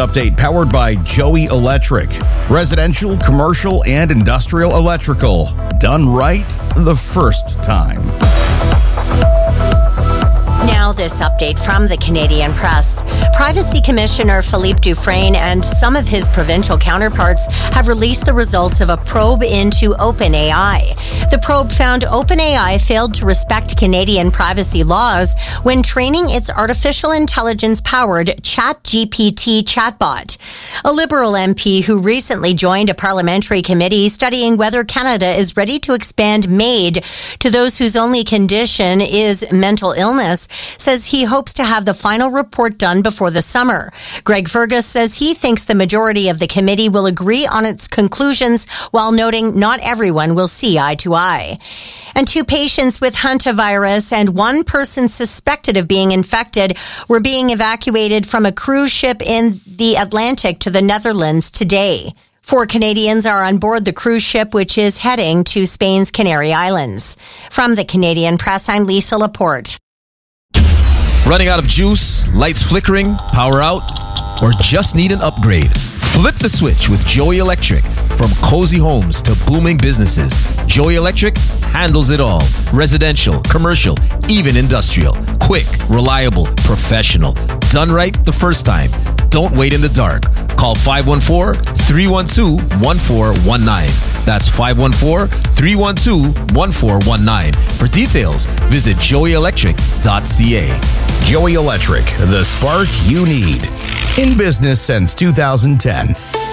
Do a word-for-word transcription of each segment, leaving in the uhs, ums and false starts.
update powered by Joey Electric. Residential, commercial, and industrial electrical. Done right the first time. Now this update from the Canadian Press. Privacy Commissioner Philippe Dufresne and some of his provincial counterparts have released the results of a probe into OpenAI. The probe found OpenAI failed to respect Canadian privacy laws when training its artificial intelligence-powered ChatGPT chatbot. A Liberal M P who recently joined a parliamentary committee studying whether Canada is ready to expand MAID to those whose only condition is mental illness says he hopes to have the final report done before the summer. Greg Fergus says he thinks the majority of the committee will agree on its conclusions while noting not everyone will see eye to eye. And two patients with hantavirus and one person suspected of being infected were being evacuated from a cruise ship in the Atlantic to the Netherlands today. Four Canadians are on board the cruise ship, which is heading to Spain's Canary Islands. From the Canadian Press, I'm Lisa Laporte. Running out of juice, lights flickering, power out, or just need an upgrade? Flip the switch with Joey Electric. From cozy homes to booming businesses, Joey Electric handles it all. Residential, commercial, even industrial. Quick, reliable, professional. Done right the first time. Don't wait in the dark. Call five one four, three one two, one four one nine. That's five one four, three one two, one four one nine. For details, visit joey electric dot c a. Joey Electric, the spark you need. In business since two thousand ten.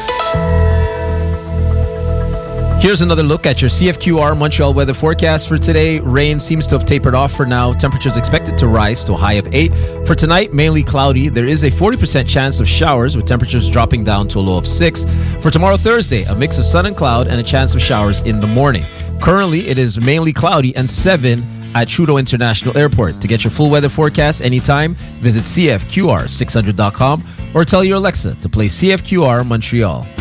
Here's another look at your C F Q R Montreal weather forecast for today. Rain seems to have tapered off for now. Temperatures expected to rise to a high of eight. For tonight, mainly cloudy. There is a forty percent chance of showers with temperatures dropping down to a low of six. For tomorrow, Thursday, a mix of sun and cloud and a chance of showers in the morning. Currently, it is mainly cloudy and seven at Trudeau International Airport. To get your full weather forecast anytime, visit C F Q R six hundred dot com or tell your Alexa to play C F Q R Montreal.